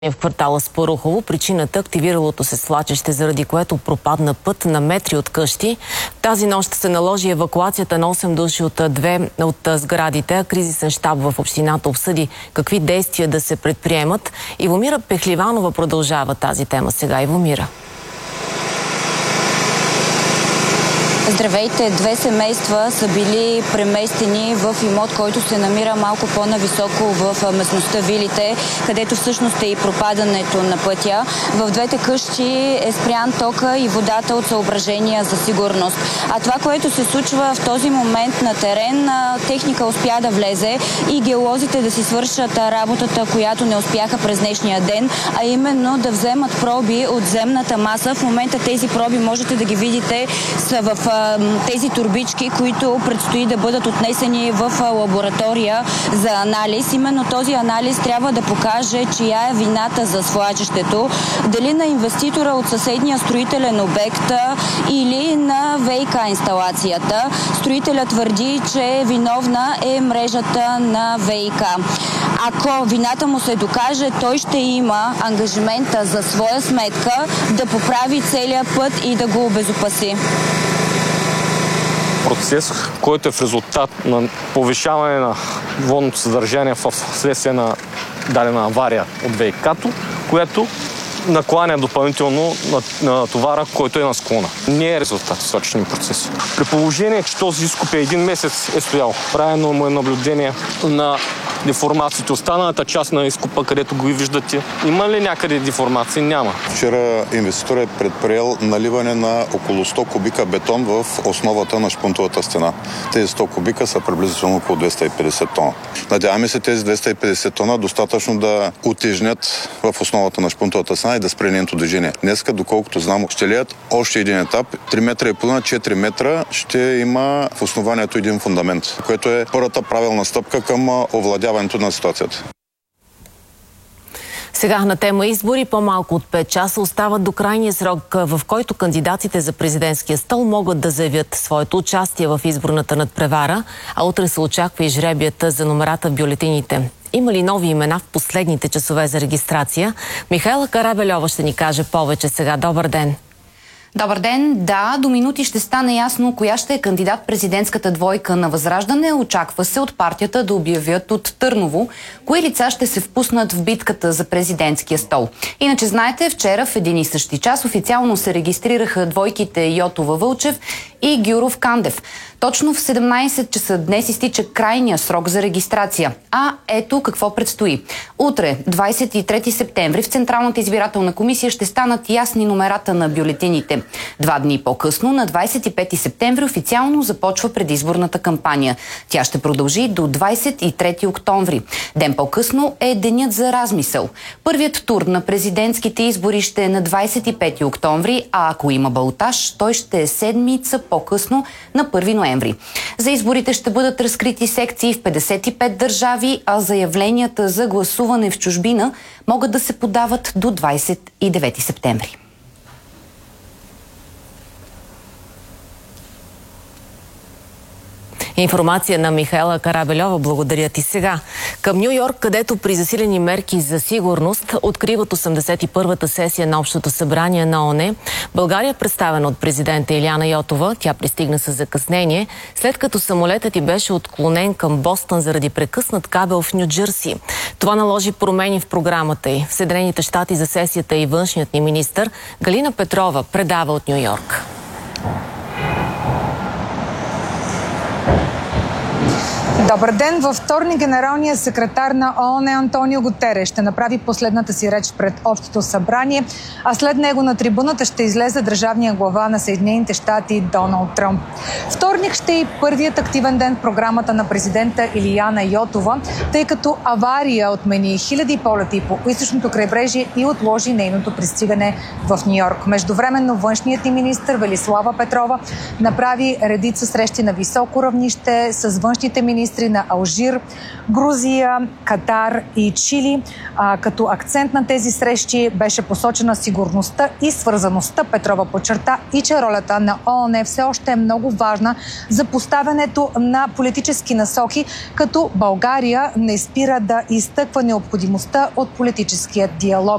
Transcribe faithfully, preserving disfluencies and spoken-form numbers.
в квартала Спарухово. Причината активиралото се свлачище, заради което пропадна път на метри от къщи. Тази нощ се наложи евакуацията на осем души от две от сградите. Кризисен щаб в общината обсъди какви действия да се предприемат. Ивомира Пехливанова продължава тази тема сега. Ивомира. Здравейте! Две семейства са били преместени в имот, който се намира малко по-нависоко в местността Вилите, където всъщност е и пропадането на пътя. В двете къщи е спрян тока и водата от съображения за сигурност. А това, което се случва в този момент на терен, техника успя да влезе и геолозите да си свършат работата, която не успяха през днешния ден, а именно да вземат проби от земната маса. В момента тези проби, можете да ги видите, са в тези турбички, които предстои да бъдат отнесени в лаборатория за анализ. Именно този анализ трябва да покаже чия е вината за свлачището. Дали на инвеститора от съседния строителен обект или на ВиК инсталацията. Строителят твърди, че виновна е мрежата на ВиК. Ако вината му се докаже, той ще има ангажимента за своя сметка да поправи целия път и да го обезопаси. Процес, който е в резултат на повишаване на водното съдържание в следствие на дадена авария от ВиК-то, което накланя допълнително на, на товара, който е на склона. Не е резултат в свлачищни процеси. При положение, че този изкоп е един месец е стоял, правилно му е наблюдение на деформациите. Останалата част на изкопа, където го виждате, има ли някъде деформации? Няма. Вчера инвеститор е предприел наливане на около сто кубика бетон в основата на шпунтовата стена. Тези сто кубика са приблизително около двеста и петдесет тона. Надяваме се тези двеста и петдесет тона достатъчно да утежнят в основата на шпунтовата стена и да спре нейното движение. Днеска, доколкото знам, ще леят още един етап. три метра и половина, четири метра ще има в основанието един фундамент, което е първата правилна стъпка към овладяването на ситуацията. Сега на тема избори по-малко от пет часа остават до крайния срок, в който кандидатите за президентския стол могат да заявят своето участие в изборната надпревара, а утре се очаква и жребията за номерата в бюлетините. Има ли нови имена в последните часове за регистрация? Михайла Карабельова ще ни каже повече сега. Добър ден! Добър ден! Да, до минути ще стане ясно коя ще е кандидат-президентската двойка на Възраждане. Очаква се от партията да обявят от Търново кои лица ще се впуснат в битката за президентския стол. Иначе знаете, вчера в един и същи час официално се регистрираха двойките Йотова-Вълчев и Гюров-Кандев. Точно в седемнайсет часа днес изтича крайния срок за регистрация. А ето какво предстои. Утре, двайсет и трети септември, в Централната избирателна комисия ще станат ясни номерата на бюлетините. Два дни по-късно, на двайсет и пети септември, официално започва предизборната кампания. Тя ще продължи до двайсет и трети октомври. Ден по-късно е денят за размисъл. Първият тур на президентските избори ще е на двайсет и пети октомври, а ако има балотаж, той ще е седмица по-късно на първи ноември. За изборите ще бъдат разкрити секции в петдесет и пет държави, а заявленията за гласуване в чужбина могат да се подават до двайсет и девети септември. Информация на Михайла Карабельова. Благодаря ти. Сега към Ню Йорк, където при засилени мерки за сигурност откриват осемдесет и първата сесия на Общото събрание на ООН. България е представена от президента Илияна Йотова. Тя пристигна с закъснение, след като самолетът й беше отклонен към Бостън заради прекъснат кабел в Ню Джърси. Това наложи промени в програмата й. В Съединените щати за сесията и външният ни министър Галина Петрова предава от Ню Йорк. Добър ден! Във вторник генералният секретар на ООН Антонио Гутереш ще направи последната си реч пред Общото събрание, а след него на трибуната ще излезе държавния глава на Съединените щати Доналд Тръмп. Вторник ще е и първият активен ден в програмата на президента Илияна Йотова, тъй като авария отмени хиляди полети по източното крайбрежие и отложи нейното пристигане в Ню Йорк. Междувременно външният ни министър Велислава Петрова направи редица срещи на високо равнище с външните министри министри на Алжир, Грузия, Катар и Чили. А, като акцент на тези срещи беше посочена сигурността и свързаността. Петрова подчерта и че ролята на ООН все още е много важна за поставянето на политически насоки, като България не спира да изтъква необходимостта от политическия диалог.